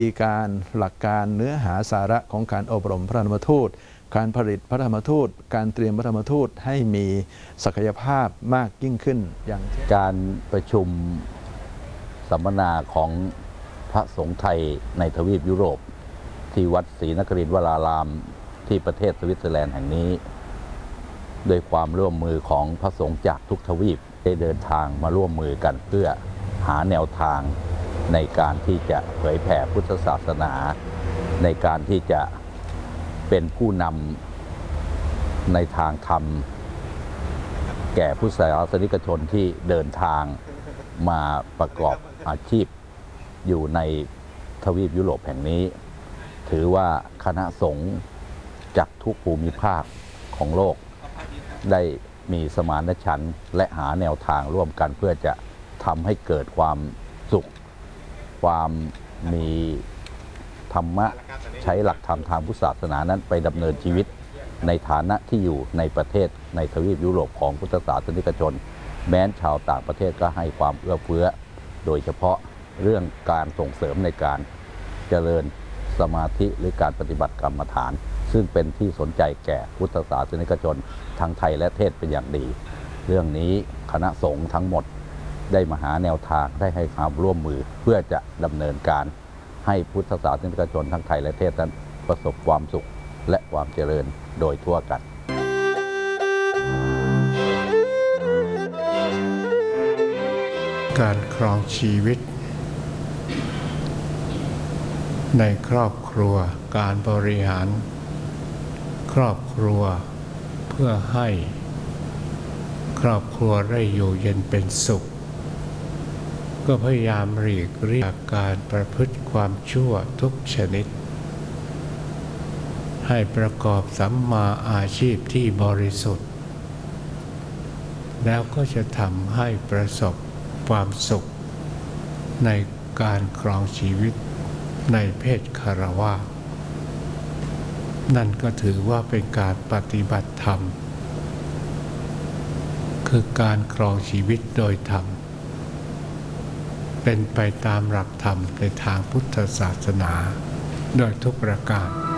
การหลักการเนื้อหาสาระของการอบรมพระธรรมทูตการผลิตพระธรรมทูตการเตรียมพระธรรมทูตให้มีศักยภาพมากยิ่งขึ้นอย่างการประชุมสัมมนาของพระสงฆ์ไทยในทวีปยุโรปที่วัดศรีนครินทร์วรารามที่ประเทศสวิตเซอร์แลนด์แห่งนี้โดยความร่วมมือของพระสงฆ์จากทุกทวีปได้เดินทางมาร่วมมือกันเพื่อหาแนวทางในการที่จะเผยแผ่พุทธศาสนาในการที่จะเป็นผู้นำในทางธรรมแก่พุทธศาสนิกชนที่เดินทางมาประกอบอาชีพอยู่ในทวีปยุโรปแห่งนี้ถือว่าคณะสงฆ์จากทุกภูมิภาคของโลกได้มีสมานฉันท์และหาแนวทางร่วมกันเพื่อจะทำให้เกิดความสุขความมีธรรมะใช้หลักธรรมทางพุทธศาสนานั้นไปดำเนินชีวิตในฐานะที่อยู่ในประเทศในทวีปยุโรปของพุทธศาสนิกชนแม้นชาวต่างประเทศก็ให้ความเอื้อเฟื้อโดยเฉพาะเรื่องการส่งเสริมในการเจริญสมาธิหรือการปฏิบัติกรรมฐานซึ่งเป็นที่สนใจแก่พุทธศาสนิกชนทั้งไทยและเทศเป็นอย่างดีเรื่องนี้คณะสงฆ์ทั้งหมดได้มาหาแนวทางได้ให้ความร่วมมือเพื่อจะดำเนินการให้พุทธศาสนิกชนทั้งไทยและเทศนั้นประสบความสุขและความเจริญโดยทั่วกันการครองชีวิตในครอบครัวการบริหารครอบครัวเพื่อให้ครอบครัวได้อยู่เย็นเป็นสุขก็พยายามหลีกเลี่ยงการประพฤติความชั่วทุกชนิดให้ประกอบสัมมาอาชีพที่บริสุทธิ์แล้วก็จะทำให้ประสบความสุขในการครองชีวิตในเพศคฤหัสถ์นั่นก็ถือว่าเป็นการปฏิบัติธรรมคือการครองชีวิตโดยธรรมเป็นไปตามหลักธรรมในทางพุทธศาสนาโดยทุกประการ